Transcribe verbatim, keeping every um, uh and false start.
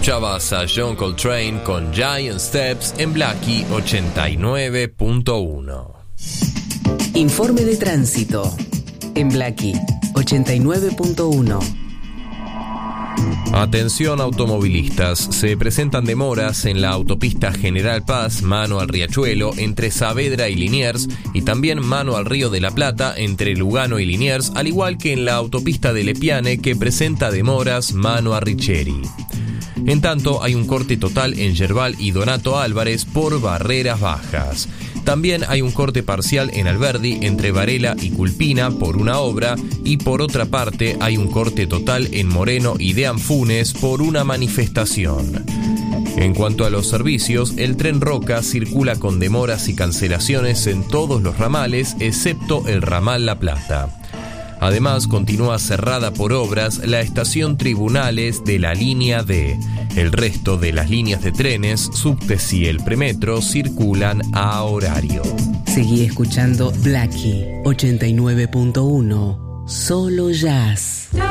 Escuchabas a John Coltrane con Giant Steps en Blackie ochenta y nueve punto uno. Informe de tránsito en Blackie ochenta y nueve punto uno. Atención automovilistas, se presentan demoras en la autopista General Paz, mano al Riachuelo, entre Saavedra y Liniers, y también mano al Río de la Plata, entre Lugano y Liniers, al igual que en la autopista de Lepiane, que presenta demoras mano a Richeri. En tanto, hay un corte total en Yerbal y Donato Álvarez por barreras bajas. También hay un corte parcial en Alberdi entre Varela y Culpina por una obra, y por otra parte hay un corte total en Moreno y de Anfunes por una manifestación. En cuanto a los servicios, el tren Roca circula con demoras y cancelaciones en todos los ramales, excepto el ramal La Plata. Además, continúa cerrada por obras la estación Tribunales de la línea D. El resto de las líneas de trenes, subtes y el premetro circulan a horario. Seguí escuchando Blackie ochenta y nueve punto uno. Solo jazz.